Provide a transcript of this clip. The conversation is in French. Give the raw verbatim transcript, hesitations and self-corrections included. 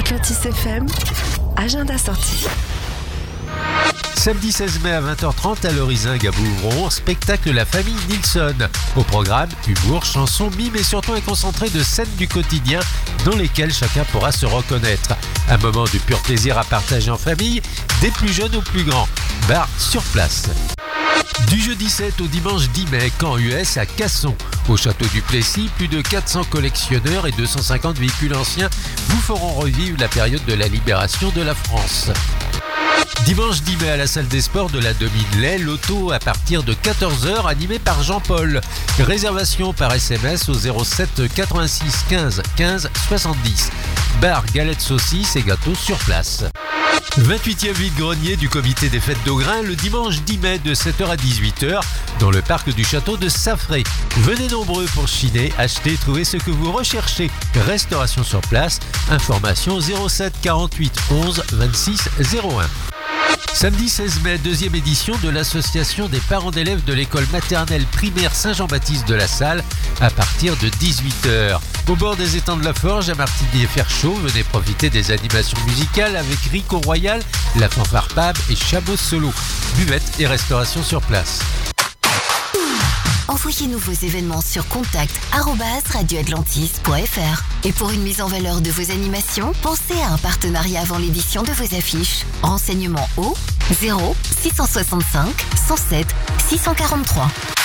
Atlantis F M, agenda sorti. Samedi seize mai à vingt heures trente à l'Horizing à Bouvron, spectacle La Famille Nilsson. Au programme, humour, chansons, mimes et surtout un concentré de scènes du quotidien dans lesquelles chacun pourra se reconnaître. Un moment de pur plaisir à partager en famille, des plus jeunes aux plus grands. Bar sur place. Du jeudi sept au dimanche dix mai, camp U S à Casson. Au château du Plessis, plus de quatre cents collectionneurs et deux cent cinquante véhicules anciens vous feront revivre la période de la libération de la France. Dimanche dix mai à la salle des sports de la Domine-Lay, l'auto à partir de quatorze heures animé par Jean-Paul. Réservation par S M S au zéro sept quatre-vingt-six quinze quinze soixante-dix. Bar, galettes saucisses et gâteaux sur place. vingt-huitième vide-grenier du comité des fêtes d'Augrain le dimanche dix mai de sept heures à dix-huit heures dans le parc du château de Saffré. Venez nombreux pour chiner, acheter, trouver ce que vous recherchez. Restauration sur place, information zéro sept quarante-huit onze vingt-six zéro un. Samedi seize mai, deuxième édition de l'association des parents d'élèves de l'école maternelle primaire Saint-Jean-Baptiste de la Salle à partir de dix-huit heures. Au bord des étangs de la Forge, à Martigny-et-Ferchaud, venez profiter des animations musicales avec Rico Royal, la fanfare P A B et Chabot Solo. Buvette et restauration sur place. Envoyez-nous vos événements sur contact arobase radio atlantis point f r. Et pour une mise en valeur de vos animations, pensez à un partenariat avant l'édition de vos affiches. Renseignements au zéro six cent soixante-cinq cent sept six cent quarante-trois.